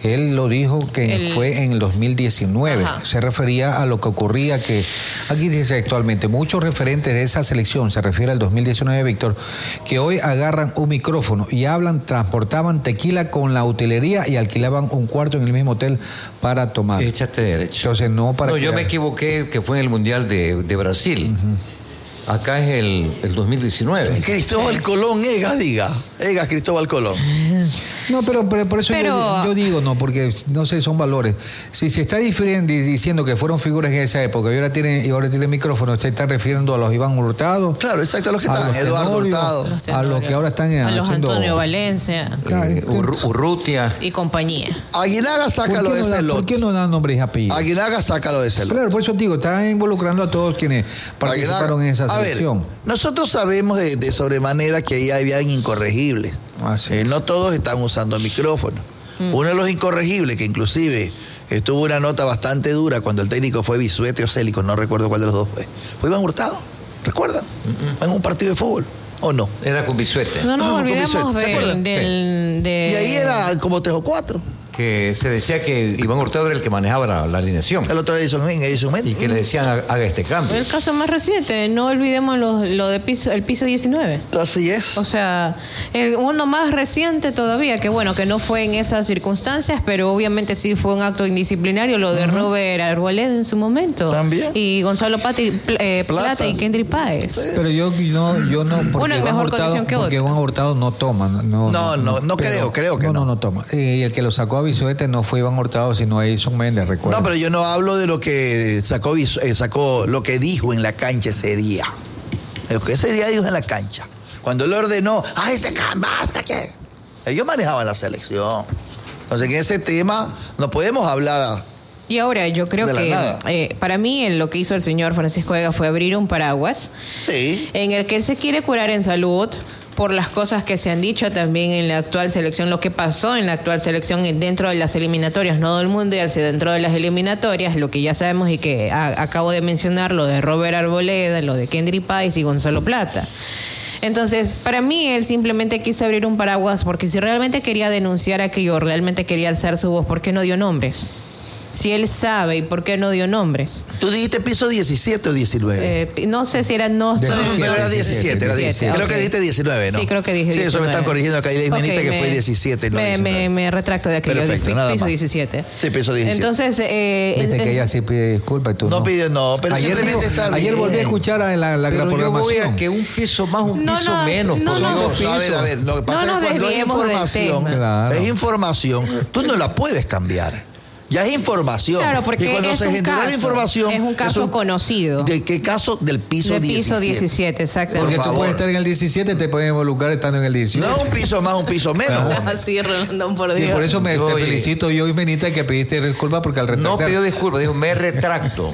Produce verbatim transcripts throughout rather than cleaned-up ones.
Él lo dijo que el... fue en el dos mil diecinueve. Ajá. Se refería a lo que ocurría que, aquí dice actualmente, muchos referentes de esa selección, se refiere al dos mil diecinueve, Víctor, que hoy agarran un micrófono y hablan, transportaban tequila con la utilería y alquilaban un cuarto en el mismo hotel para tomar. Échate derecho. Entonces no para... No, yo me equivoqué, que fue en el Mundial de, de Brasil. Uh-huh. Acá es el, el dos mil diecinueve. Cristóbal Colón, Ega, diga. Ega, Cristóbal Colón. No, pero, pero por eso pero... yo, yo digo, no, porque no sé, son valores. Si se está diciendo que fueron figuras en esa época y ahora tienen, y ahora tienen micrófono, se está refiriendo a los Iván Hurtado. Claro, exacto, a los que están, los Eduardo Hurtado. Los a los que ahora están a haciendo... los Antonio Valencia. Eh, Ur, Urrutia. Y compañía. Aguinaga, sácalo de ese lote. ¿Por qué no dan nombres y apellidos? Aguinaga, sácalo de ese lote. Claro, por eso digo, están involucrando a todos quienes participaron Aguinaga, en esa selección. A ver, nosotros sabemos de, de sobremanera que ahí habían incorregibles. Eh, no todos están usando micrófono. Mm. Uno de los incorregibles, que inclusive estuvo una nota bastante dura cuando el técnico fue Bisuete o Célico, no recuerdo cuál de los dos fue, fue Iván Hurtado, ¿recuerdan? Mm-mm. En un partido de fútbol, ¿o no? Era con Bisuete. No nos no, olvidemos de, del... De... Y ahí era como tres o cuatro. Que se decía que Iván Hurtado era el que manejaba la, la alineación. El otro era Edison Mendes. Y que le decían, haga este cambio. El caso más reciente, no olvidemos lo, lo de piso, el piso diecinueve. Así es. O sea, el, uno más reciente todavía, que bueno, que no fue en esas circunstancias, pero obviamente sí fue un acto indisciplinario, lo de uh-huh. Robert Arboleda en su momento. También. Y Gonzalo Pati, eh, Plata. Plata y Kendry Páez. Sí. Pero yo no, yo no, porque uno en mejor Hurtado, condición que otro. Porque Iván Hurtado no toma. No, no, no, no, no pero, creo, creo que no. no. No, no toma. Y el que lo sacó a Bisuete no fue Iván Hurtado, sino Edison Méndez, recuerda. No, pero yo no hablo de lo que sacó, eh, sacó, lo que dijo en la cancha ese día. Lo que ese día dijo en la cancha. Cuando él ordenó, ¡ay, ese cambasca qué! Ellos manejaban la selección. Entonces, en ese tema no podemos hablar. Y ahora yo creo que eh, para mí lo que hizo el señor Francisco Vega fue abrir un paraguas sí. en el que él se quiere curar en salud por las cosas que se han dicho también en la actual selección, lo que pasó en la actual selección dentro de las eliminatorias, no del mundial, sino dentro de las eliminatorias, lo que ya sabemos y que a, acabo de mencionar, lo de Robert Arboleda, lo de Kendry Páez y Gonzalo Plata. Entonces, para mí, él simplemente quiso abrir un paraguas porque si realmente quería denunciar aquello, realmente quería alzar su voz, ¿por qué no dio nombres? Si él sabe, ¿y por qué no dio nombres? ¿Tú dijiste piso diecisiete o diecinueve? Eh, no sé si era... No, diecisiete, no, era diecisiete, era diecisiete. Creo okay. que dijiste diecinueve, ¿no? Sí, creo que dije sí, diecinueve. Sí, eso me están corrigiendo acá. Y de okay, que me, fue diecisiete, no me, me, me retracto de aquello. Perfecto, piso nada más. diecisiete. Sí, piso diecisiete. Entonces... Eh, Viste eh, que ella sí pide disculpas y tú no. No pide, no. Pero ayer simplemente digo, está Ayer bien. volví a escuchar a la, la, pero la programación. Yo voy a que un piso más, un no, piso no, menos. No, no, no, no, a ver, a ver. Lo que pasa no es cuando es información, claro. es información, tú no la puedes cambiar. Ya es información. Claro, porque y cuando es se un generó caso, la información. es un caso es un, conocido. ¿De qué caso? Del piso Del diecisiete. piso diecisiete, exactamente. Porque tú puedes estar en el diecisiete, te pueden involucrar estando en el dieciocho. No un piso más, un piso menos. Así, Rolando, por Dios. Y por eso me yo, te oye, felicito yo y Benita que pediste disculpas porque al retractar... No pidió disculpas, dijo, me retracto.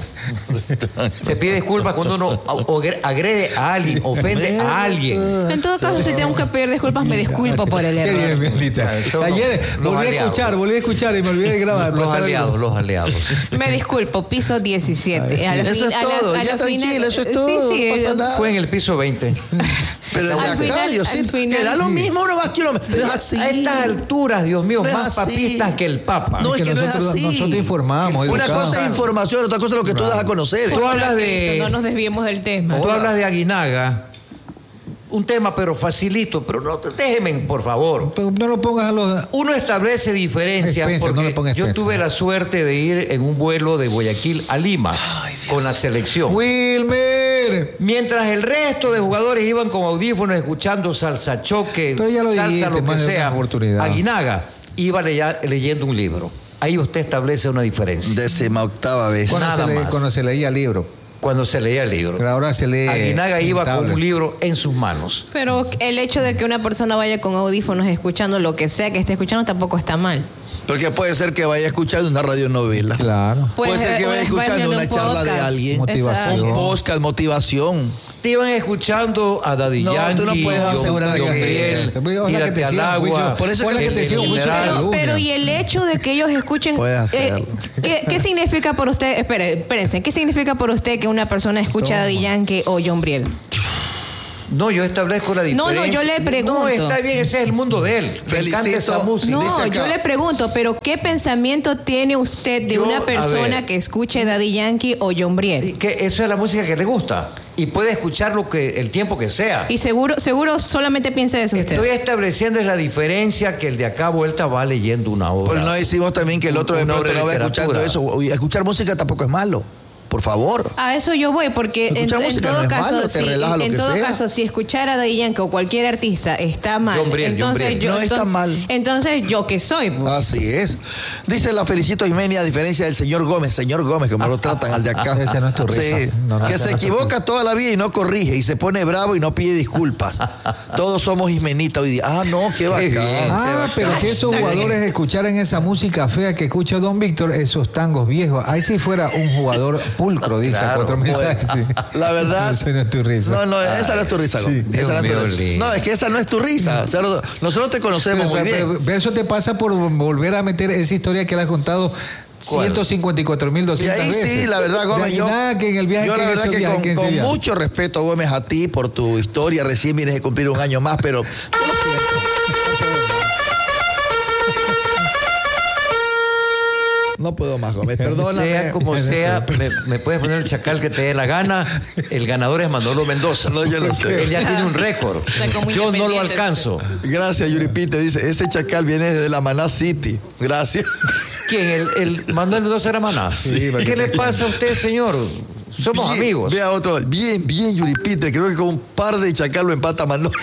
Se pide disculpas cuando uno agrede a alguien, ofende a alguien. En todo caso, si tengo que pedir disculpas, me disculpo por el error. Qué bien, Benita. Ayer volví a escuchar, volví a escuchar y me olvidé de grabar. Los aliados, los aliados. Me disculpo, piso diecisiete. Ay, sí. Eso es todo, ya tranquilo, eso es todo. Sí, sí, no pasa nada. Fue en el piso veinte. Pero de acá, final, Diosito, final, te da lo sí. mismo, no más kilómetros. No es así. A estas alturas, Dios mío, no más papistas que el Papa. No, es, es que, que nosotros, no es así. Nosotros informamos. Una educamos. Cosa es información, otra cosa es lo que claro. tú das a conocer. Tú hablas de... No nos desviemos del tema. Tú hablas de Aguinaga. Un tema, pero facilito, pero no, déjeme, por favor. Pero no lo pongas a los... Uno establece diferencias Spencer, porque no le pongas yo Spencer. tuve la suerte de ir en un vuelo de Guayaquil a Lima. Ay, con la selección. Wilmer. Mientras el resto de jugadores iban con audífonos escuchando salsa choque, pero ya lo salsa, dijiste, lo que sea, Aguinaga iba le- leyendo un libro. Ahí usted establece una diferencia. Décima octava vez. Cuando, Nada se, le, más. cuando se leía el libro. Cuando se leía el libro. Pero ahora se lee. Aguinaga iba con un libro en sus manos. Pero el hecho de que una persona vaya con audífonos escuchando lo que sea que esté escuchando tampoco está mal. Porque puede ser que vaya escuchando una radionovela. Claro. Puede, puede ser que vaya escuchando una charla podcast. de alguien. Motivación. Un podcast, motivación. Te iban escuchando a Daddy no, Yankee. tú no puedes asegurar John, que... John Briel, tírate al agua. Por eso es que te sigo mucho. Pero, pero y el hecho de que ellos escuchen... Eh, ¿qué, ¿Qué significa por usted? Espere, espérense. ¿Qué significa por usted que una persona escuche a Daddy Yankee o John Briel? No, yo establezco la diferencia. No, no, yo le pregunto. No, está bien, ese es el mundo de él. Me encanta esa música. No, yo le pregunto, pero ¿qué pensamiento tiene usted de yo, una persona que escuche Daddy Yankee o John Briel? Que eso es la música que le gusta. Y puede escuchar lo que, el tiempo que sea. Y seguro, seguro solamente piensa eso usted. Estoy estableciendo es la diferencia que el de acá vuelta va leyendo una obra. Pero no decimos también que el otro de pronto no va escuchando eso. Escuchar música tampoco es malo. Por favor. A eso yo voy, porque en, en todo no caso, malo, si, en todo sea. caso, si escuchar a Daddy Yankee o cualquier artista está mal, John Briel, entonces John yo no entonces, está mal. Entonces yo qué soy. Pues. Así es. Dice la felicito Ismenia, a diferencia del señor Gómez, señor Gómez, como lo tratan al de acá. Ese no es tu risa. Sí, no, no, que se no equivoca no toda la vida y no corrige y se pone bravo y no pide disculpas. Todos somos Ismenita hoy día. Ah, no, qué bacán. Qué ah, bacán. pero si esos jugadores escucharan esa música fea que escucha Don Víctor, esos tangos viejos, ahí sí fuera un jugador pulcro, dice. Claro. Otro mensaje, bueno, sí. La verdad. Esa no es tu risa. No, no, esa no es tu risa. Sí, esa no, es tu risa. No, es que esa no es tu risa. O sea, nosotros te conocemos pero, muy pero, bien. Pero eso te pasa por volver a meter esa historia que le has contado ciento cincuenta y cuatro mil doscientas veces. Y ahí veces. sí, la verdad, Gómez, yo, que en el viaje yo que la verdad que, viaje con, que con mucho respeto, Gómez, a ti por tu historia. Recién vienes de cumplir un año más, pero... No puedo más, Gómez, perdóname. Sea como sea, me, me puedes poner el chacal que te dé la gana. El ganador es Manolo Mendoza. No, yo lo sé. Él ya tiene un récord. Yo no lo alcanzo. Gracias, Yuripite. Dice, ese chacal viene de la Maná City. Gracias. ¿Quién? ¿El, el Manuel Mendoza era Maná? Sí, ¿qué le pasa a usted, señor? Somos bien, amigos. Vea otro. Bien, bien, Yuripite. Creo que con un par de chacal lo empata Manolo.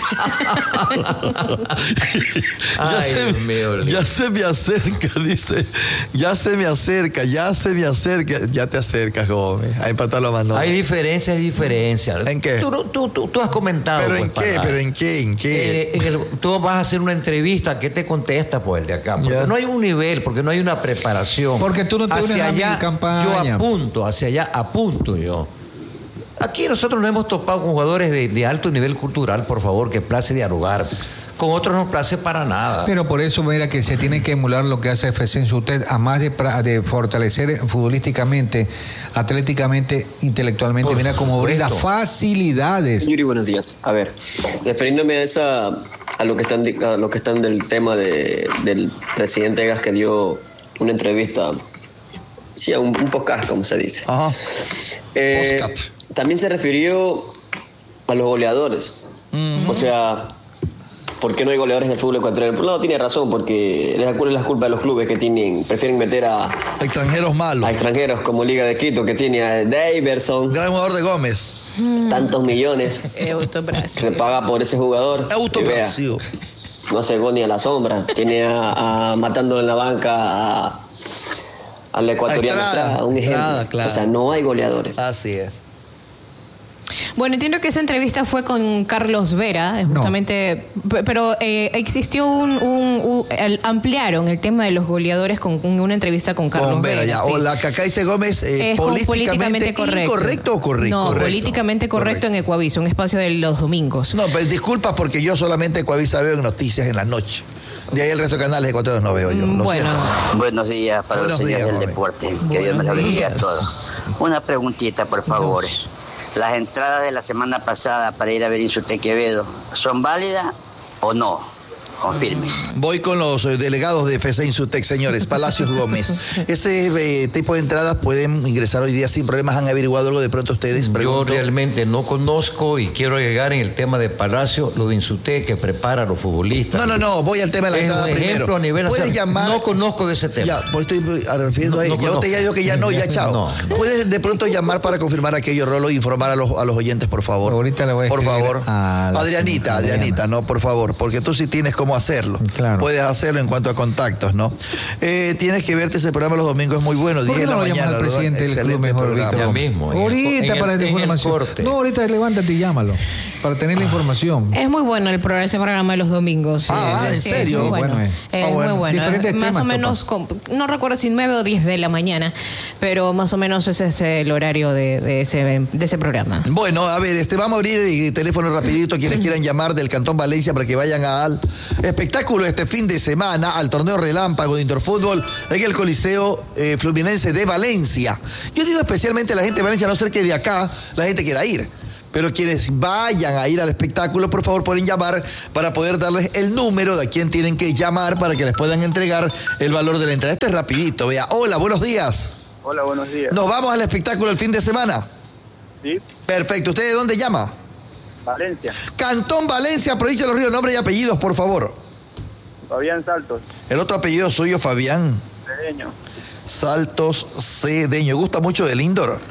ya, Ay, se, Dios mío, ya se me acerca, dice. Ya se me acerca, ya se me acerca. Ya te acercas, Gómez, a empatarlo a Manolo. Hay diferencias, hay diferencias. ¿En qué? Tú, tú, tú, tú has comentado. ¿Pero pues, en qué? Para, ¿Pero en qué? ¿En qué? Eh, en el, tú vas a hacer una entrevista. ¿Qué te contesta, pues, el de acá? Porque yeah. no hay un nivel, porque no hay una preparación. Porque tú no te unes a mi campaña. Yo apunto, hacia allá apunto yo. Aquí nosotros nos hemos topado con jugadores de, de alto nivel cultural, por favor, que place dialogar. Con otros no place para nada. Pero por eso, mira, que se tiene que emular lo que hace F C en Sutec, a más de, de fortalecer futbolísticamente, atléticamente, intelectualmente. Por mira cómo brinda facilidades. Yuri, buenos días. A ver, refiriéndome a esa, a lo que están, a lo que están del tema de, del presidente Egas, que dio una entrevista, sí, un, un podcast, como se dice. Ajá. Eh, podcast. También se refirió a los goleadores. Uh-huh. O sea, ¿por qué no hay goleadores en el fútbol ecuatoriano? No, tiene razón, porque ¿cuál es la culpa de los clubes que tienen, prefieren meter a extranjeros malos? A extranjeros como Liga de Quito, que tiene a Daverson. Gran jugador de Gómez. Tantos millones. Se paga por ese jugador. Autobrasil. No se gol ni a la sombra. Tiene a, a matándolo en la banca a, al ecuatoriano. A Estrada, un ejemplo. Estrada, claro. O sea, no hay goleadores. Así es. Bueno, entiendo que esa entrevista fue con Carlos Vera, justamente, no. pero eh, existió un, un, un el, ampliaron el tema de los goleadores con, con una entrevista con Carlos con Vera. Vera ya. Sí. O la que acá dice Gómez, eh, políticamente, políticamente correcto. ¿Incorrecto o correcto? No, correcto. políticamente correcto, correcto en Ecuavisa, un espacio de los domingos. No, pero disculpas porque yo solamente Ecuavisa veo en noticias en la noche. De ahí el resto de canales ecuatorianos no veo yo. Lo bueno. Buenos días para Buenos los señores días, del joven. deporte. Buenos Que Dios me los bendiga a días. todos. Una preguntita, por favor. Dos. Las entradas de la semana pasada para ir a ver Insute Quevedo, ¿son válidas o no? Confirme. Voy con los delegados de F C Insutec, señores. Palacios Gómez. Ese eh, tipo de entradas pueden ingresar hoy día sin problemas. ¿Han averiguado algo de pronto ustedes? Pregunto. Yo realmente no conozco y quiero agregar en el tema de Palacio lo de Insutec que prepara a los futbolistas. No, no, no. Voy al tema de la es entrada un primero. Ejemplo a nivel Puedes llamar. No conozco de ese tema. Ya, pues estoy refiriendo no, a él. no ya usted ya dijo que ya no, ya chao. No, no. Puedes de pronto llamar para confirmar aquello, Rolo, e informar a los, a los oyentes, por favor. Ahorita le voy a Por favor. A Adrianita, Adrianita, no, por favor, porque tú sí tienes cómo hacerlo. Claro. Puedes hacerlo en cuanto a contactos, ¿no? Eh, tienes que verte ese programa los domingos, es muy bueno, diez de la mañana. Al presidente del club mejor, ya mismo. Ahorita el, para la información. No, ahorita levántate y llámalo para tener la información. Es muy bueno el programa, ese programa de los domingos. Ah, sí, ¿en sí, serio? Es muy bueno. bueno, es ah, bueno. muy bueno. Diferentes más temas, o menos, con, no recuerdo si nueve o diez de la mañana, pero más o menos ese es el horario de, de, ese, de ese programa. Bueno, a ver, este vamos a abrir el teléfono rapidito quienes quieran llamar del Cantón Valencia para que vayan al espectáculo este fin de semana, al torneo relámpago de Interfútbol en el Coliseo eh, Fluminense de Valencia. Yo digo especialmente a la gente de Valencia, a no ser que de acá la gente quiera ir. Pero quienes vayan a ir al espectáculo, por favor, pueden llamar para poder darles el número de a quién tienen que llamar para que les puedan entregar el valor de la entrada. Esto es rapidito, vea. Hola, buenos días. Hola, buenos días. ¿Nos vamos al espectáculo el fin de semana? Sí. Perfecto. ¿Usted de dónde llama? Valencia. Cantón Valencia, provincia de Los Ríos. Nombre y apellidos, por favor. Fabián Saltos. El otro apellido suyo, Fabián. Cedeño. Saltos Cedeño. ¿Gusta mucho del indoor?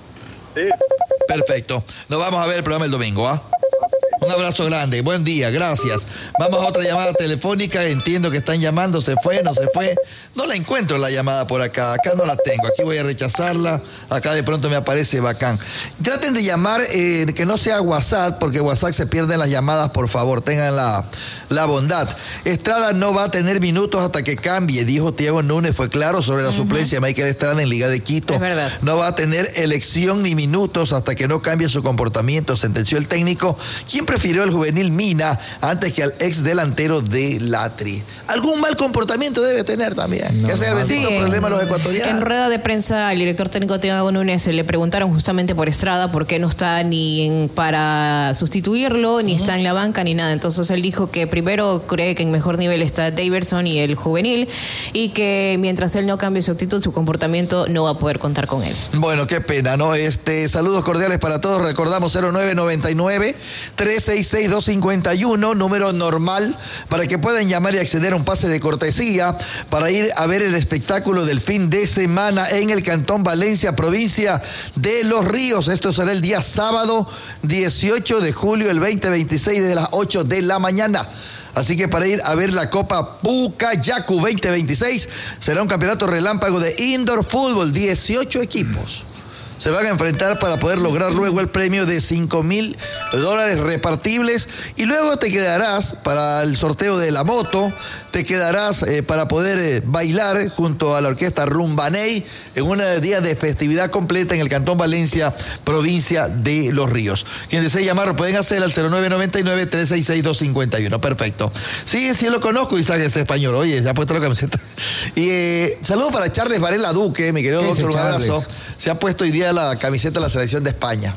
Sí. Perfecto. Nos vamos a ver el programa el domingo, ¿ah? Un abrazo grande, buen día, gracias. Vamos a otra llamada telefónica, entiendo que están llamando, se fue, no se fue. No la encuentro la llamada por acá, acá no la tengo, aquí voy a rechazarla, acá de pronto me aparece bacán. Traten de llamar, eh, que no sea WhatsApp, porque WhatsApp se pierden las llamadas, por favor, tengan la, la bondad. Estrada no va a tener minutos hasta que cambie, dijo Thiago Núñez, fue claro sobre la uh-huh. suplencia de Michael Estrada en Liga de Quito. Es verdad. No va a tener elección ni minutos hasta que no cambie su comportamiento, sentenció el técnico, quien prefirió al juvenil Mina antes que al ex delantero de Latri. Algún mal comportamiento debe tener también. No, que sea el bendito sí, problema de los ecuatorianos. En rueda de prensa, al director técnico Thiago Núñez le preguntaron justamente por Estrada, por qué no está ni en, para sustituirlo, ni uh-huh. está en la banca, ni nada. Entonces él dijo que primero cree que en mejor nivel está Daverson y el juvenil, y que mientras él no cambie su actitud, su comportamiento, no va a poder contar con él. Bueno, qué pena, ¿no? Este, saludos cordiales para todos. Recordamos cero nueve noventa y nueve, tres seis seis, dos cincuenta y uno, número normal, para que puedan llamar y acceder a un pase de cortesía para ir a ver el espectáculo del fin de semana en el Cantón Valencia, provincia de Los Ríos. Esto será el día sábado dieciocho de julio del veinte veintiséis, de las ocho de la mañana. Así que para ir a ver la Copa Pucayacu veinte veintiséis, será un campeonato relámpago de indoor fútbol, dieciocho equipos se van a enfrentar para poder lograr luego el premio de cinco mil dólares repartibles, y luego te quedarás para el sorteo de la moto, te quedarás eh, para poder eh, bailar junto a la orquesta Rumbaney en un día de festividad completa en el Cantón Valencia, provincia de Los Ríos. Quien desee llamar pueden hacer al cero nueve noventa y nueve, tres seis seis, dos cincuenta y uno. Perfecto. Sí, sí lo conozco, Isaac, es español. Oye, se ha puesto la camiseta. Y eh, saludo para Charles Varela Duque, mi querido doctor, un abrazo. Se ha puesto hoy día la camiseta de la selección de España.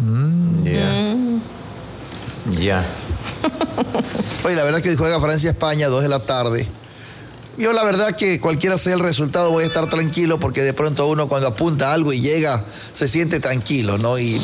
Mm, ya. Yeah. Ya. Yeah. Oye, la verdad que juega Francia-España, dos de la tarde. Yo la verdad que cualquiera sea el resultado voy a estar tranquilo, porque de pronto uno cuando apunta algo y llega se siente tranquilo, ¿no? Y,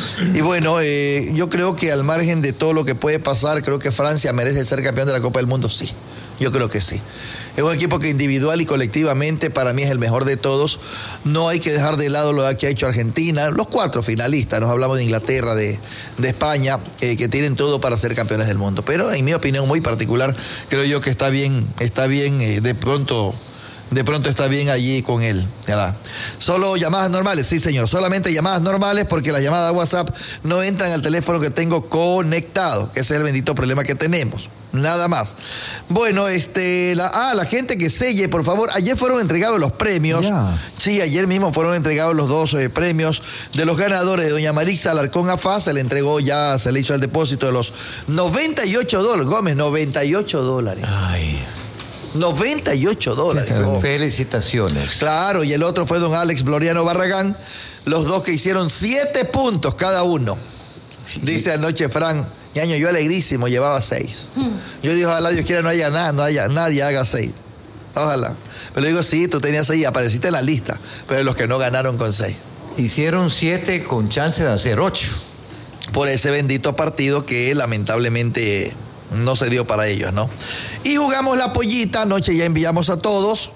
y bueno, eh, yo creo que al margen de todo lo que puede pasar, creo que Francia merece ser campeón de la Copa del Mundo, sí. Yo creo que sí. Es un equipo que individual y colectivamente para mí es el mejor de todos. No hay que dejar de lado lo que ha hecho Argentina. Los cuatro finalistas, nos hablamos de Inglaterra, de, de España, eh, que tienen todo para ser campeones del mundo. Pero en mi opinión muy particular, creo yo que está bien, está bien eh, de pronto... De pronto está bien allí con él, ¿verdad? Solo llamadas normales, sí señor, solamente llamadas normales, porque las llamadas WhatsApp no entran al teléfono que tengo conectado, que ese es el bendito problema que tenemos, nada más. Bueno, este, la, ah, la gente que selle, por favor, ayer fueron entregados los premios, yeah. sí, ayer mismo fueron entregados los dos eh, premios de los ganadores de doña Marisa Alarcón Afá, se le entregó ya, se le hizo el depósito de los noventa y ocho dólares, Gómez, noventa y ocho dólares. Ay... noventa y ocho dólares. Oh. Felicitaciones. Claro, y el otro fue don Alex Floriano Barragán, los dos que hicieron siete puntos cada uno. Sí. Dice anoche Fran, ñaño, yo alegrísimo, llevaba seis. Mm. Yo digo, ojalá Dios quiera no haya nada, no haya, nadie haga seis. Ojalá. Pero digo, sí, tú tenías seis, apareciste en la lista, pero los que no ganaron con seis. Hicieron siete con chance de hacer ocho. Por ese bendito partido que lamentablemente... no se dio para ellos, ¿no? Y jugamos la pollita, anoche ya enviamos a todos,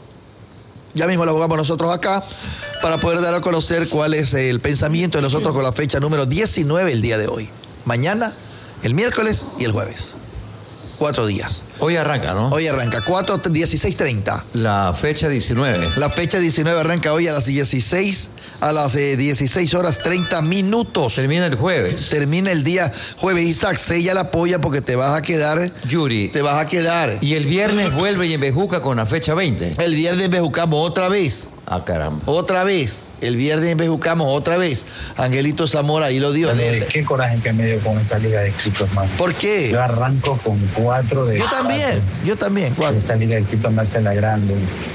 ya mismo la jugamos nosotros acá, para poder dar a conocer cuál es el pensamiento de nosotros con la fecha número diecinueve el día de hoy. Mañana, el miércoles y el jueves. Cuatro días. Hoy arranca, ¿no? Hoy arranca, cuatro, dieciséis treinta. La fecha diecinueve. La fecha diecinueve arranca hoy a las dieciséis, a las eh, dieciséis horas treinta minutos. Termina el jueves. Termina el día jueves. Isaac, sella la polla porque te vas a quedar. Yuri. Te vas a quedar. Y el viernes vuelve y embejuca con la fecha veinte. El viernes embejucamos otra vez. Ah, caramba. Otra vez. El viernes embejucamos otra vez. Angelito Zamora, ahí lo dio. Dale, qué coraje que me dio con esa liga de equipos, man. ¿Por qué? Yo arranco con cuatro de... Yo también, yo también, cuatro. Esa liga de equipos me hace la grande.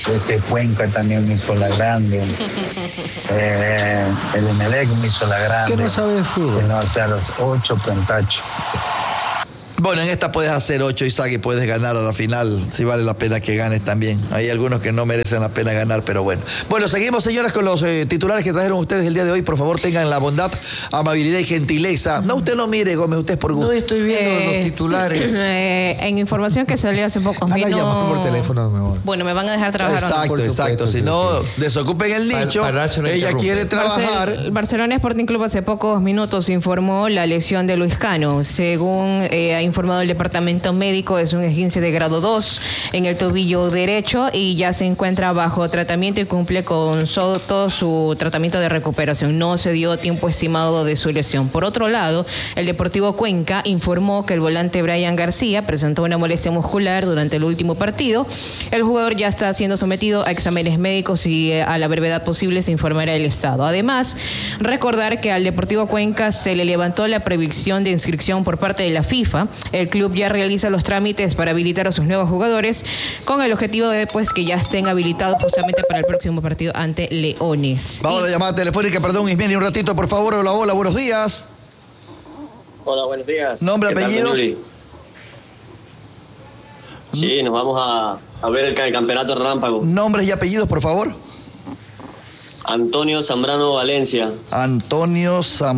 ese Cuenca también me hizo la grande. Eh, el Emelec me hizo la grande. ¿Qué no sabe de fútbol? Que no, o sea, los ocho Pentacho. Bueno, en esta puedes hacer ocho, Isaac, y puedes ganar a la final, si vale la pena que ganes también. Hay algunos que no merecen la pena ganar, pero bueno. Bueno, seguimos, señoras, con los eh, titulares que trajeron ustedes el día de hoy. Por favor, tengan la bondad, amabilidad y gentileza. No, usted no mire, Gómez, usted es por gusto. No estoy viendo Eh, los titulares. eh, en información que salió hace pocos Anda, minutos. llamando por teléfono, mejor. Bueno, me van a dejar trabajar. ¿o no? Exacto, Por exacto. supuesto, Si sí, no, sí. desocupen el nicho. Para- para no Ella interrumpe. quiere trabajar. Barcel- Barcelona Sporting Club hace pocos minutos informó la lesión de Luis Cano. Según eh, ha informado el departamento médico, es un esguince de grado dos en el tobillo derecho y ya se encuentra bajo tratamiento y cumple con so- todo su tratamiento de recuperación. No se dio tiempo estimado de su lesión. Por otro lado, el Deportivo Cuenca informó que el volante Brian García presentó una molestia muscular durante el último partido. El jugador ya está siendo sometido a exámenes médicos y eh, a la brevedad posible se informará el estado. Además, recordar que al Deportivo Cuenca se le levantó la prohibición de inscripción por parte de la FIFA. El club ya realiza los trámites para habilitar a sus nuevos jugadores con el objetivo de pues que ya estén habilitados justamente para el próximo partido ante Leones. Vamos a la llamada telefónica, perdón, Ismeni, un ratito, por favor. Hola, hola, buenos días. Hola, buenos días. Nombre, ¿Qué tal, apellidos? Yuri? Sí, nos vamos a, a ver el, el campeonato relámpago. Nombres y apellidos, por favor. Antonio Zambrano Valencia. Antonio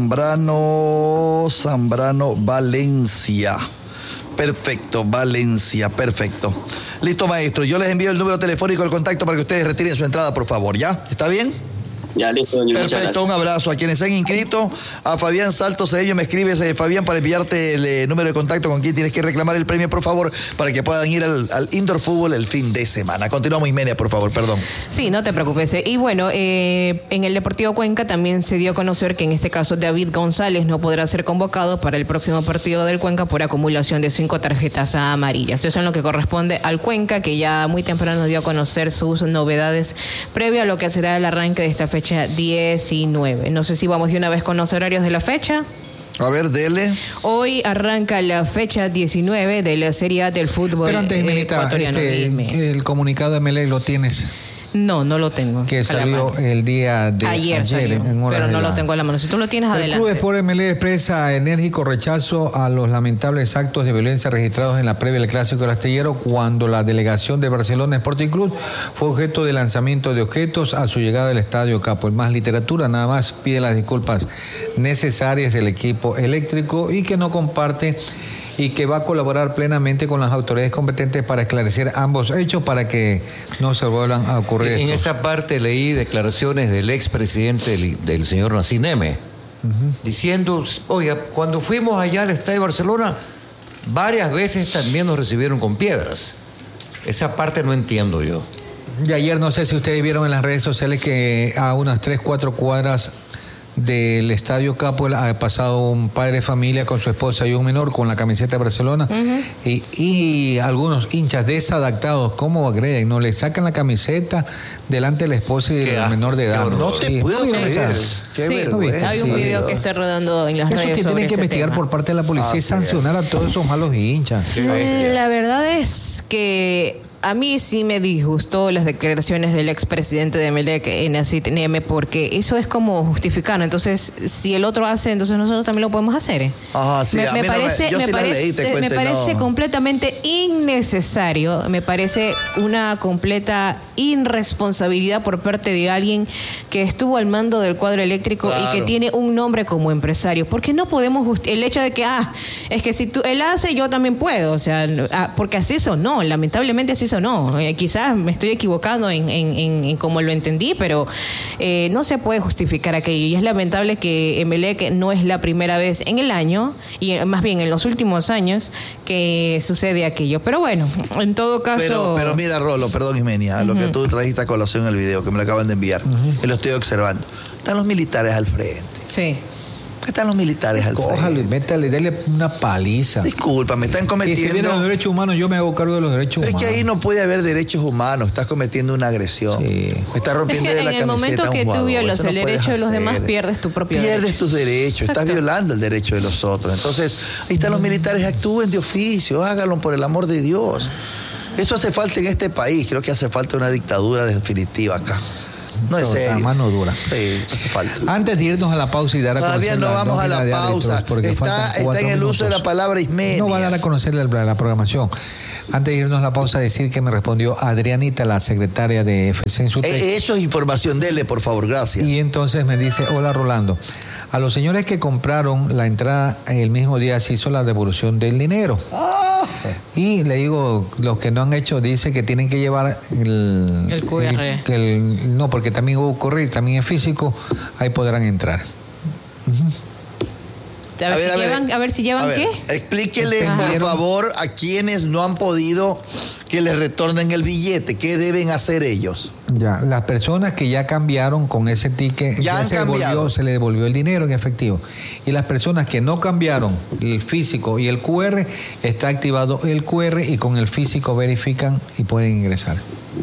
Zambrano, Zambrano Valencia. Perfecto, Valencia, perfecto. Listo, maestro. Yo les envío el número telefónico, el contacto para que ustedes retiren su entrada, por favor. ¿Ya? ¿Está bien? Ya, listo, doña. Muchas Perfecto, gracias. un abrazo. A quienes se han inscrito, a Fabián Saltos, ellos me escribes, eh, Fabián, para enviarte el eh, número de contacto con quien tienes que reclamar el premio, por favor, para que puedan ir al, al Indoor Fútbol el fin de semana. Continuamos, Ismenia, por favor, perdón. Sí, no te preocupes. eh. Y bueno, eh, en el Deportivo Cuenca también se dio a conocer que en este caso David González no podrá ser convocado para el próximo partido del Cuenca por acumulación de cinco tarjetas amarillas. Eso es lo que corresponde al Cuenca, que ya muy temprano dio a conocer sus novedades previo a lo que será el arranque de esta fecha diecinueve. No sé si vamos de una vez con los horarios de la fecha. A ver, dele. Hoy arranca la fecha diecinueve de la Serie A del fútbol Pero antes, eh, Jimenita, ecuatoriano. Dime. este, el comunicado de M L E lo tienes, No, no lo tengo. que a la salió mano. el día de Ayer, salió, en horas pero de no la- lo tengo a la mano. Si tú lo tienes, El adelante. Club Sport M L E expresa enérgico rechazo a los lamentables actos de violencia registrados en la previa del Clásico del Astillero cuando la delegación de Barcelona Sporting Club fue objeto de lanzamiento de objetos a su llegada al Estadio Capo. El Más Literatura nada más pide las disculpas necesarias del equipo eléctrico y que no comparte y que va a colaborar plenamente con las autoridades competentes para esclarecer ambos hechos para que no se vuelvan a ocurrir En estos. esa parte leí declaraciones del expresidente del, del señor Nassim Neme, diciendo, oiga, cuando fuimos allá al Estadio de Barcelona, varias veces también nos recibieron con piedras. Esa parte no entiendo yo. Y ayer no sé si ustedes vieron en las redes sociales que a unas tres, cuatro cuadras del Estadio Capo ha pasado un padre de familia con su esposa y un menor con la camiseta de Barcelona y, y algunos hinchas desadaptados, ¿cómo agreden? No le sacan la camiseta delante de la esposa y Qué del asco, menor de qué edad. horror. No te Sí, puedo muy creer. bien. Qué Sí, vergüenza. hay un Sí. video que está rodando en las Eso redes que sobre tienen que ese investigar tema. por parte de la policía Ah, y sí. sancionar a todos esos malos hinchas. Mm, La verdad es que a mí sí me disgustó las declaraciones del expresidente de Emelec en Nassim Neme porque eso es como justificar. Entonces, si el otro hace, entonces nosotros también lo podemos hacer. ¿eh? Ajá, sí, me, a me mí no me- parece, yo me sí las parece, leí, te me cuento, parece no. completamente innecesario, me parece una completa irresponsabilidad por parte de alguien que estuvo al mando del cuadro eléctrico y que Claro. tiene un nombre como empresario. Porque no podemos justi- el hecho de que ah, es que si tú él hace, yo también puedo, o sea, ah, porque así sonó, lamentablemente así sonó. Eh, quizás me estoy equivocando en, en, en, en cómo lo entendí, pero eh, no se puede justificar aquello. Y es lamentable que Emelec no es la primera vez en el año, y eh, más bien en los últimos años, que sucede aquello. Pero bueno, en todo caso... Pero, pero mira, Rolo, perdón, Ismenia, lo que tú trajiste a colación en el video, que me lo acaban de enviar, que lo estoy observando. Están los militares al frente. Sí. Están los militares al Cójalo y frente. métale, dele una paliza. Disculpa, me están Y si vienen los cometiendo... derechos humanos, yo me hago cargo de los derechos Es humanos. que ahí no puede haber derechos humanos, estás cometiendo una agresión. Sí. Estás Es rompiendo que de en la el camiseta momento a un que tú jugador. violas Eso no el puedes derecho de los hacer. demás, pierdes tu propio Pierdes derecho. tus derechos, estás Exacto. violando el derecho de los otros. Entonces, ahí están los militares, actúen de oficio, háganlo por el amor de Dios. Eso hace falta en este país. Creo que hace falta una dictadura definitiva acá. No es serio. Mano dura. Sí, hace falta. Antes de irnos a la pausa y dar a Todavía conocer no la vamos a la pausa. Está, está en el uso de la palabra Ismenia. No va a dar a conocer la, la programación. Antes de irnos a la pausa, decir que me respondió Adrianita, la secretaria de F C en su eh, Eso es información, dele, por favor, gracias. Y entonces me dice, hola Rolando, a los señores que compraron la entrada el mismo día se hizo la devolución del dinero. Ah. Y le digo, los que no han hecho, dice que tienen que llevar el... El Q R. El, el, no, porque también hubo correr, también es físico, ahí podrán entrar. Uh-huh. A ver, a, ver, si a, llevan, ver, a ver si llevan a ver, qué. Explíqueles, Ajá. por favor, a quienes no han podido que les retornen el billete. ¿Qué deben hacer ellos? Ya, las personas que ya cambiaron con ese ticket, ya, ya han se, cambiado. Devolvió, se le devolvió el dinero en efectivo. Y las personas que no cambiaron el físico y el Q R, está activado el Q R y con el físico verifican y pueden ingresar.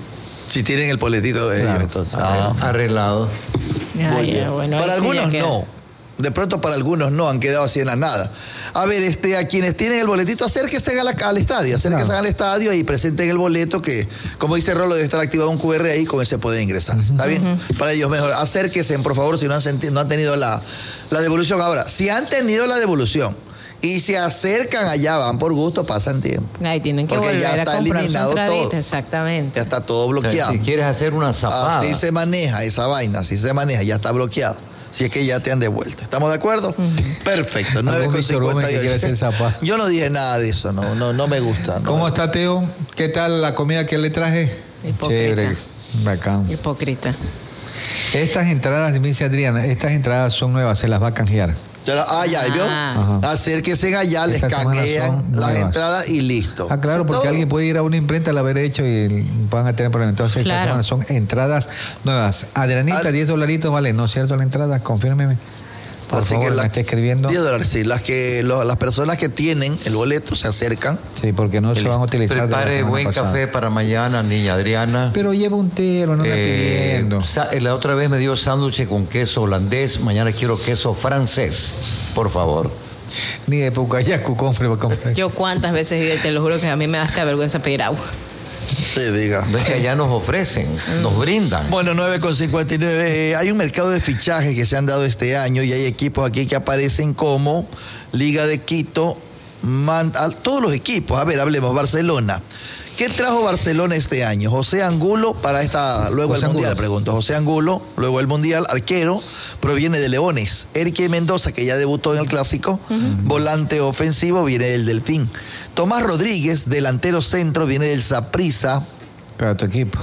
Si tienen el boletito de claro. ellos, entonces. Ah, arreglado. Ya, ya, bueno, para algunos sí no. De pronto para algunos no, han quedado así en la nada. A ver, este, a quienes tienen el boletito, acérquense a la, al estadio, acérquense claro. al estadio y presenten el boleto que, como dice Rolo, debe estar activado un Q R ahí, con ese pueden ingresar. Uh-huh. ¿Está bien? Uh-huh. Para ellos mejor. Acérquense, por favor, si no han, sentido, no han tenido la, la devolución. Ahora, si han tenido la devolución y se acercan allá, van por gusto, pasan tiempo. Ahí tienen que porque volver ya a está comprar eliminado todo. Exactamente. Ya está todo bloqueado. O sea, si quieres hacer una zapada. Así se maneja esa vaina, así se maneja, ya está bloqueado. Si es que ya te han devuelto. ¿Estamos de acuerdo? Uh-huh. Perfecto. nueve con cincuenta y ocho. Yo no dije nada de eso, no, no, no me gusta. No ¿Cómo me está, Teo? ¿Qué tal la comida que le traje? Hipócrita. Chévere. Bacán. Hipócrita. Estas entradas, me dice Adriana, estas entradas son nuevas, se las va a canjear. Ah, ya, ¿vio? Ah. Acérquense allá, les canjean las entradas y listo. Ah, claro, porque ¿todo? Alguien puede ir a una imprenta al haber hecho y van a tener problemas. Entonces, claro. esta semana son entradas nuevas. Adrianita, Al... diez dolaritos vale, ¿no es cierto la entrada? Confírmeme. Por Así favor, que me la, está escribiendo. diez dólares, sí. Las, que, lo, las personas que tienen el boleto se acercan. Sí, porque no el, se van a utilizar. Prepare buen pasada. Café para mañana, niña Adriana. Pero lleva un tero, no me eh, pidiendo. La otra vez me dio sándwich con queso holandés. Mañana quiero queso francés, por favor. Ni de Pucayacu, compre, compre. Yo cuántas veces, te lo juro que a mí me da hasta vergüenza pedir agua. Sí, diga. Ves que allá nos ofrecen, nos brindan. Bueno, nueve con cincuenta y nueve. Eh, hay un mercado de fichajes que se han dado este año y hay equipos aquí que aparecen como Liga de Quito, Man, todos los equipos. A ver, hablemos. Barcelona. ¿Qué trajo Barcelona este año? José Angulo para esta, luego José el Mundial, Angulo. Pregunto. José Angulo, luego el Mundial, arquero, proviene de Leones. Erique Mendoza, que ya debutó en el Clásico, uh-huh. volante ofensivo, viene del Delfín. Tomás Rodríguez, delantero centro, viene del Saprissa. Para tu equipo.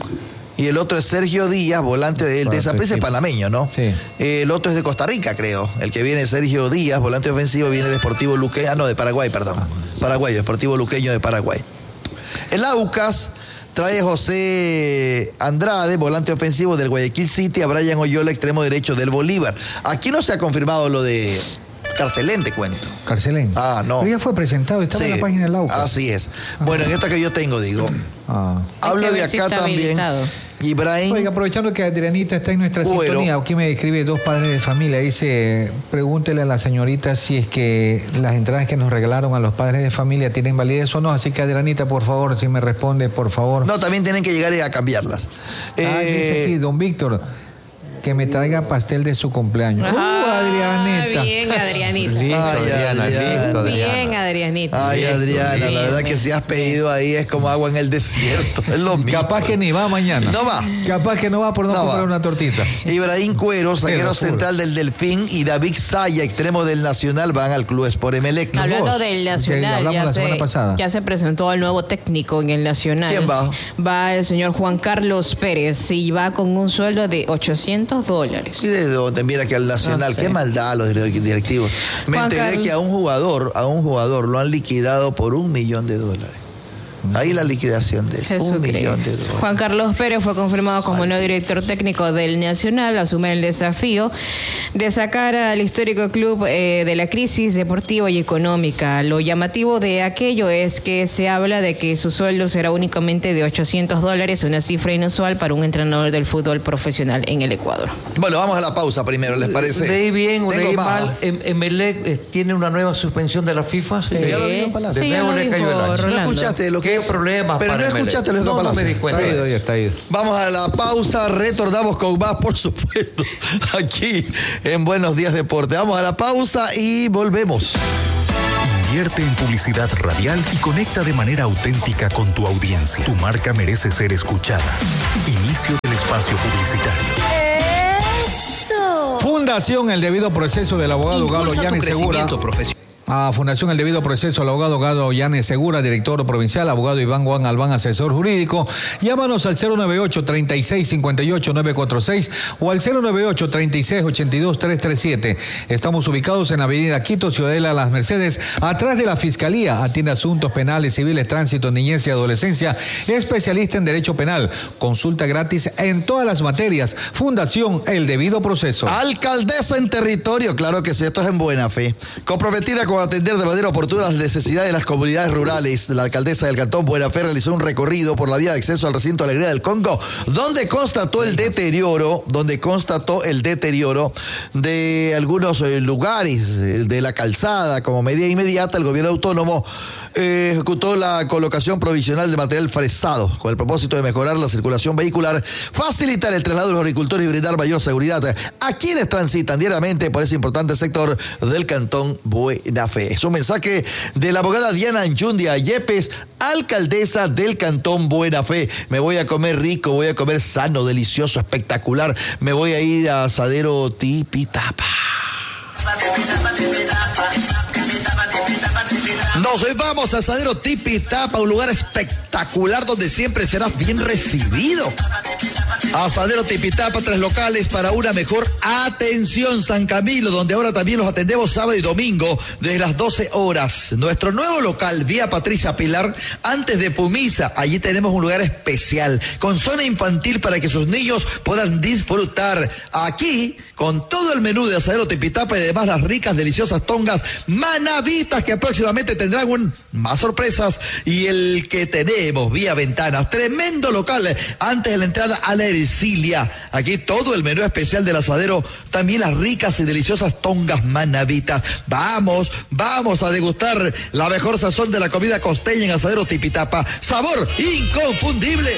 Y el otro es Sergio Díaz, volante del de Saprissa, es panameño, ¿no? Sí. Eh, el otro es de Costa Rica, creo. El que viene es Sergio Díaz, volante ofensivo, viene de Sportivo Luqueño. Ah, no, de Paraguay, perdón. Ah. Paraguay, Sportivo Luqueño de Paraguay. El Aucas trae José Andrade, volante ofensivo del Guayaquil City, a Brian Oyola, extremo derecho del Bolívar. Aquí no se ha confirmado lo de Carcelén, te cuento. Carcelén. Ah, no. Pero ya fue presentado, estaba sí, en la página del Aucas. Así es. Bueno, en esta que yo tengo, digo. Ah. Hablo de acá si también. Ibrahim. Oiga, aprovechando que Adrianita está en nuestra bueno. sintonía, aquí me escribe dos padres de familia. Dice, pregúntele a la señorita si es que las entradas que nos regalaron a los padres de familia tienen validez o no. Así que Adrianita, por favor, si me responde, por favor. No, también tienen que llegar a cambiarlas. Ah, eh... dice aquí, don Víctor, que me traiga pastel de su cumpleaños. Ah, uh, Adrianita. Bien, Adrianita. Listo, Ay, Adriana, Adriana. listo, Adriana. Bien, Adrianita. Ay, Adriana, bien, la verdad bien, que si has pedido ahí es como agua en el desierto. Es lo mismo. Capaz que ni va mañana. No va. Capaz que no va por no, no comprar va. una tortita. Ibrahim Cuero, zaguero central del Delfín, y David Saya, extremo del Nacional, van al Club Sport Emelec. Hablando del Nacional, ya la se, pasada. ya se presentó el nuevo técnico en el Nacional. ¿Quién va? Va el señor Juan Carlos Pérez y va con un sueldo de ochocientos dólares. ¿De dónde? Mira que al Nacional, no sé. Qué maldad los directivos. Me Juan enteré Carlos. que a un jugador, a un jugador lo han liquidado por un millón de dólares. Ahí la liquidación de él. Jesús un millón Cristo. de dólares. Juan Carlos Pérez fue confirmado como nuevo director técnico del Nacional. Asume el desafío de sacar al histórico club eh, de la crisis deportiva y económica. Lo llamativo de aquello es que se habla de que su sueldo será únicamente de ochocientos dólares, una cifra inusual para un entrenador del fútbol profesional en el Ecuador. Bueno, vamos a la pausa primero, ¿les parece? Leí bien o leí mal. Emelec tiene una nueva suspensión de la FIFA. Sí, sí, ya lo dijo Palacio. De nuevo le cayó el año. ¿No escuchaste lo que qué problema. Pero no escuchaste lo que no, no me di cuenta. Está ido, ya está ido. Vamos a la pausa, retornamos con más, por supuesto, aquí en Buenos Días Deporte. Vamos a la pausa y volvemos. Invierte en publicidad radial y conecta de manera auténtica con tu audiencia. Tu marca merece ser escuchada. Inicio del espacio publicitario. ¡Eso! Fundación El Debido Proceso del abogado Galo Yanes Segura. A Fundación El Debido Proceso, al abogado Gado Yanes Segura, director provincial, abogado Iván Juan Albán, asesor jurídico. Llámanos al cero nueve ocho, treinta y seis, cincuenta y ocho, novecientos cuarenta y seis o al cero nueve ocho, treinta y seis, ochenta y dos, trescientos treinta y siete. Estamos ubicados en Avenida Quito, Ciudadela Las Mercedes, atrás de la Fiscalía. Atiende asuntos penales, civiles, tránsito, niñez y adolescencia. Especialista en Derecho Penal. Consulta gratis en todas las materias. Fundación El Debido Proceso. Alcaldesa en territorio, claro que sí, esto es en buena fe. Comprometida con atender de manera oportuna las necesidades de las comunidades rurales. La alcaldesa del Cantón Buena Fe realizó un recorrido por la vía de acceso al recinto Alegría del Congo, donde constató el deterioro, donde constató el deterioro de algunos eh, lugares de la calzada. Como medida inmediata, el gobierno autónomo eh, ejecutó la colocación provisional de material fresado con el propósito de mejorar la circulación vehicular, facilitar el traslado de los agricultores y brindar mayor seguridad a quienes transitan diariamente por ese importante sector del Cantón Buena Fe. Es un mensaje de la abogada Diana Anchundia Yepes, alcaldesa del Cantón Buena Fe. Me voy a comer rico, voy a comer sano, delicioso, espectacular. Me voy a ir a Asadero Tipitapa. Nos vamos a Asadero Tipitapa, un lugar espectacular donde siempre serás bien recibido. Asadero Tipitapa, tres locales para una mejor atención. San Camilo, donde ahora también los atendemos sábado y domingo desde las doce horas. Nuestro nuevo local, vía Patricia Pilar, antes de Pumisa. Allí tenemos un lugar especial con zona infantil para que sus niños puedan disfrutar. Aquí, con todo el menú de Asadero Tipitapa y además las ricas, deliciosas tongas manavitas que próximamente tendrán un, más sorpresas. Y el que tenemos vía ventanas, tremendo local antes de la entrada a la Ercilia. Aquí todo el menú especial del asadero, también las ricas y deliciosas tongas manavitas. Vamos, vamos a degustar la mejor sazón de la comida costeña en Asadero Tipitapa. Sabor inconfundible.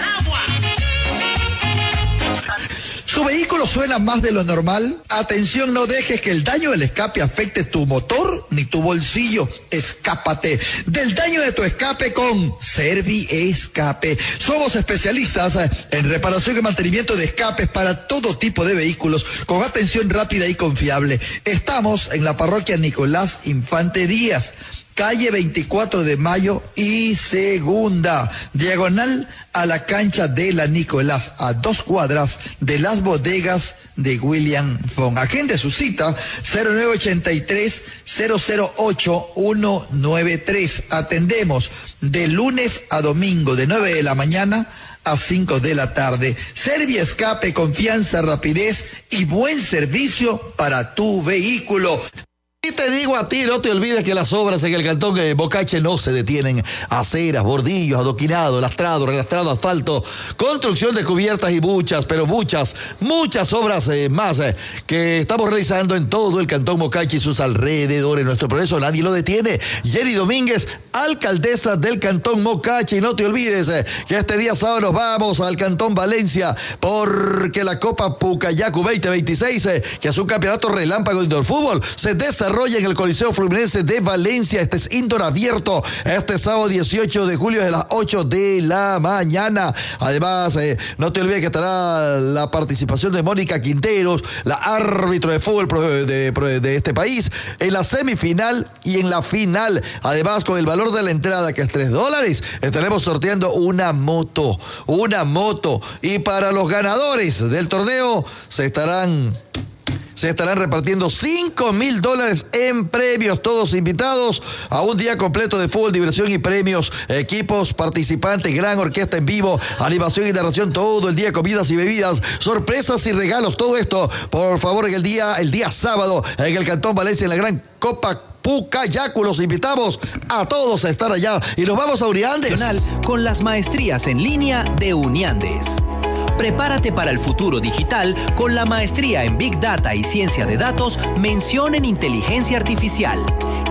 ¿Su vehículo suena más de lo normal? Atención, no dejes que el daño del escape afecte tu motor ni tu bolsillo. Escápate del daño de tu escape con Servi Escape. Somos especialistas en reparación y mantenimiento de escapes para todo tipo de vehículos con atención rápida y confiable. Estamos en la parroquia Nicolás Infante Díaz, calle veinticuatro de mayo y segunda, diagonal a la cancha de la Nicolás, a dos cuadras de las bodegas de William Fong. Agende su cita cero nueve ochenta y tres, cero cero ocho, uno nueve tres. Atendemos de lunes a domingo de nueve de la mañana a cinco de la tarde. Servi Escape, confianza, rapidez y buen servicio para tu vehículo. Y te digo a ti, no te olvides que las obras en el Cantón de Bocache no se detienen. Aceras, bordillos, adoquinado, lastrado, relastrado, asfalto, construcción de cubiertas y muchas, pero muchas, muchas obras eh, más eh, que estamos realizando en todo el Cantón Bocache y sus alrededores. Nuestro progreso nadie lo detiene. Jenny Domínguez, alcaldesa del Cantón Mocache. Y no te olvides eh, que este día sábado nos vamos al Cantón Valencia porque la Copa Pucayacu veinte veintiséis, eh, que es un campeonato relámpago de indoor fútbol, se desarrolla en el Coliseo Fluminense de Valencia. Este es indoor abierto este sábado dieciocho de julio de las ocho de la mañana. Además, eh, no te olvides que estará la participación de Mónica Quinteros, la árbitro de fútbol de, de, de este país, en la semifinal y en la final. Además, con el valor de la entrada, que es tres dólares, estaremos sorteando una moto, una moto. Y para los ganadores del torneo se estarán... Se estarán repartiendo cinco mil dólares en premios, todos invitados a un día completo de fútbol, diversión y premios, equipos participantes, gran orquesta en vivo, animación y narración todo el día, comidas y bebidas, sorpresas y regalos, todo esto, por favor, en el día, el día sábado, en el Cantón Valencia, en la gran Copa Pucayacu. Los invitamos a todos a estar allá y nos vamos a Uniandes. Con las maestrías en línea de Uniandes. Prepárate para el futuro digital con la maestría en Big Data y Ciencia de Datos, mención en Inteligencia Artificial.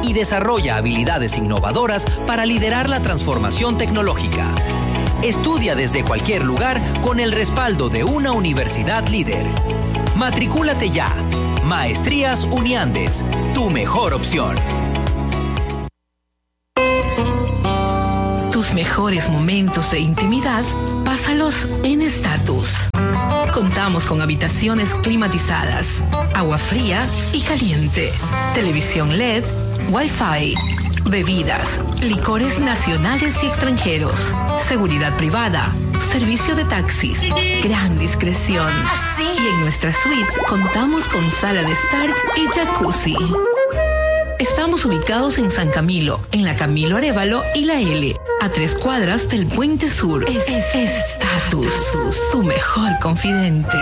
y desarrolla habilidades innovadoras para liderar la transformación tecnológica. Estudia desde cualquier lugar con el respaldo de una universidad líder. Matricúlate ya. Maestrías Uniandes, tu mejor opción. Tus mejores momentos de intimidad, pásalos en Estatus. Contamos con habitaciones climatizadas, agua fría y caliente, televisión L E D, Wi-Fi, bebidas, licores nacionales y extranjeros, seguridad privada, servicio de taxis, gran discreción. Y en nuestra suite contamos con sala de estar y jacuzzi. Estamos ubicados en San Camilo, en la Camilo Arévalo y la L, a tres cuadras del Puente Sur. Es Estatus, tu mejor confidente.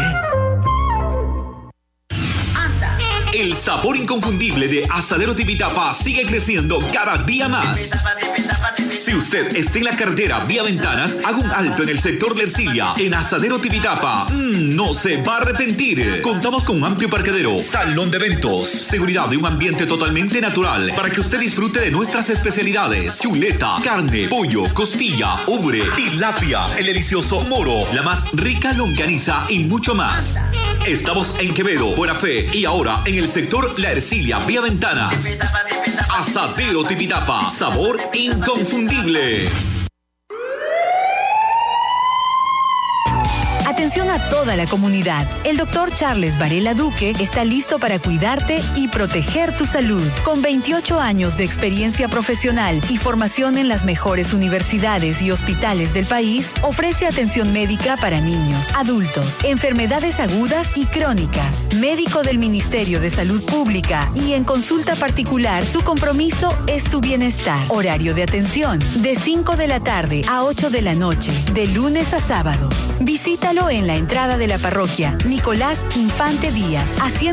El sabor inconfundible de Asadero Tipitapa sigue creciendo cada día más. Si usted está en la carretera vía Ventanas, haga un alto en el sector de Ercilia, en Asadero Tipitapa. Mm, no se va a arrepentir. Contamos con un amplio parqueadero, salón de eventos, seguridad de un ambiente totalmente natural para que usted disfrute de nuestras especialidades: chuleta, carne, pollo, costilla, ubre, tilapia, el delicioso moro, la más rica longaniza y mucho más. Estamos en Quevedo, Buena Fe y ahora en el sector La Ercilia, vía Ventanas. Asadero Tipitapa, sabor inconfundible. Atención a toda la comunidad. El doctor Charles Varela Duque está listo para cuidarte y proteger tu salud. Con veintiocho años de experiencia profesional y formación en las mejores universidades y hospitales del país, ofrece atención médica para niños, adultos, enfermedades agudas y crónicas. Médico del Ministerio de Salud Pública y en consulta particular, su compromiso es tu bienestar. Horario de atención de cinco de la tarde a ocho de la noche, de lunes a sábado. Visítalo en la entrada de la parroquia Nicolás Infante Díaz, haciendo